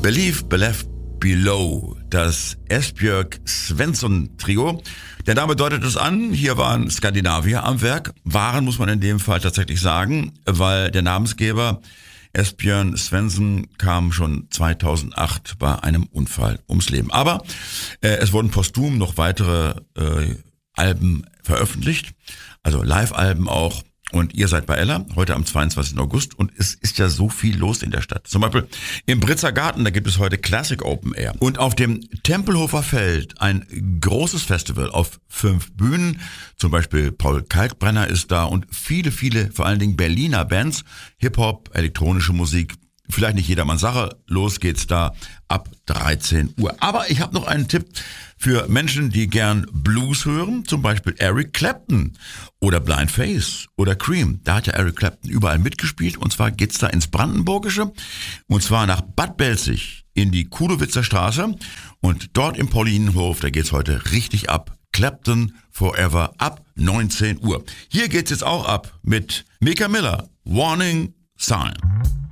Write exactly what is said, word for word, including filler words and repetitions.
Believe, Believe, Below, das Esbjörg Svensson Trio. Der Name deutet es an, hier waren Skandinavier am Werk. Waren muss man in dem Fall tatsächlich sagen, weil der Namensgeber Esbjörn Svensson kam schon zweitausendacht bei einem Unfall ums Leben. Aber äh, es wurden posthum noch weitere äh, Alben veröffentlicht, also Live-Alben auch. Und ihr seid bei Ella, heute am zweiundzwanzigsten August. Und es ist ja so viel los in der Stadt. Zum Beispiel im Britzer Garten, da gibt es heute Classic Open Air. Und auf dem Tempelhofer Feld ein großes Festival auf fünf Bühnen. Zum Beispiel Paul Kalkbrenner ist da und viele, viele, vor allen Dingen Berliner Bands. Hip-Hop, elektronische Musik. Vielleicht nicht jedermanns Sache. Los geht's da ab dreizehn Uhr. Aber ich habe noch einen Tipp für Menschen, die gern Blues hören. Zum Beispiel Eric Clapton oder Blind Faith oder Cream. Da hat ja Eric Clapton überall mitgespielt. Und zwar geht's da ins Brandenburgische. Und zwar nach Bad Belzig in die Kudowitzer Straße. Und dort im Paulinenhof, da geht's heute richtig ab. Clapton Forever ab neunzehn Uhr. Hier geht's jetzt auch ab mit Mika Miller. Warning Sign.